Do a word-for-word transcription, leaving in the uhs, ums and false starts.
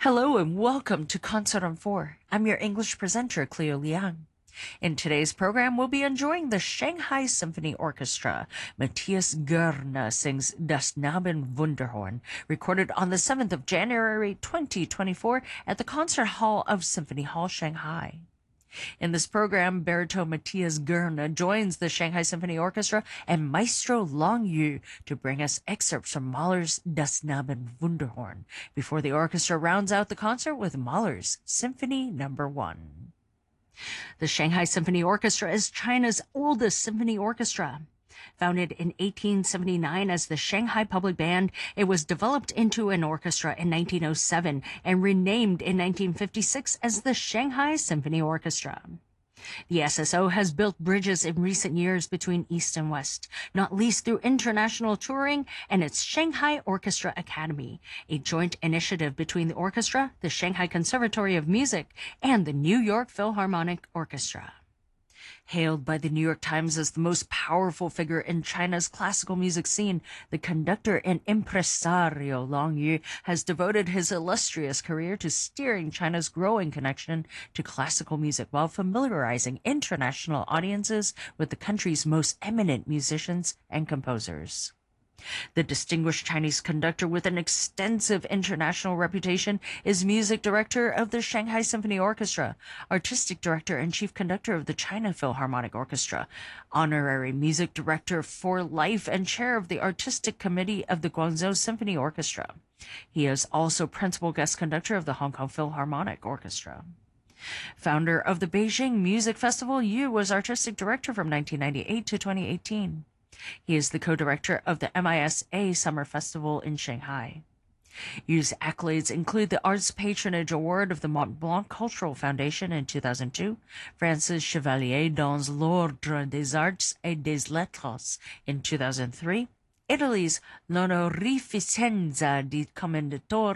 Hello and welcome to Concert on Four. I'm your English presenter, Cleo Liang. In today's program, we'll be enjoying the Shanghai Symphony Orchestra. Matthias Görner sings Das Knabenwunderhorn, recorded on the seventh of January twenty twenty-four at the Concert Hall of Symphony Hall, Shanghai. In this program, baritone Matthias Görner joins the Shanghai Symphony Orchestra and Maestro Long Yu to bring us excerpts from Mahler's Das Knabenwunderhorn before the orchestra rounds out the concert with Mahler's Symphony Number One. The Shanghai Symphony Orchestra is China's oldest symphony orchestra. Founded in eighteen seventy-nine as the Shanghai Public Band, it was developed into an orchestra in nineteen oh seven and renamed in nineteen fifty-six as the Shanghai Symphony Orchestra. The S S O has built bridges in recent years between East and West, not least through international touring and its Shanghai Orchestra Academy, a joint initiative between the orchestra, the Shanghai Conservatory of Music, and the New York Philharmonic Orchestra. Hailed by the New York Times as the most powerful figure in China's classical music scene, the conductor and impresario Long Yu has devoted his illustrious career to steering China's growing connection to classical music while familiarizing international audiences with the country's most eminent musicians and composers. The distinguished Chinese conductor with an extensive international reputation is music director of the Shanghai Symphony Orchestra, artistic director and chief conductor of the China Philharmonic Orchestra, honorary music director for life, and chair of the artistic committee of the Guangzhou Symphony Orchestra. He is also principal guest conductor of the Hong Kong Philharmonic Orchestra. Founder of the Beijing Music Festival, Yu was artistic director from nineteen ninety-eight to twenty eighteen. He is the co-director of the M I S A Summer Festival in Shanghai. Yu's accolades include the Arts Patronage Award of the Mont Blanc Cultural Foundation in two thousand two, France's Chevalier dans l'Ordre des Arts et des Lettres in two thousand three, Italy's L'Onorificenza di Commendatore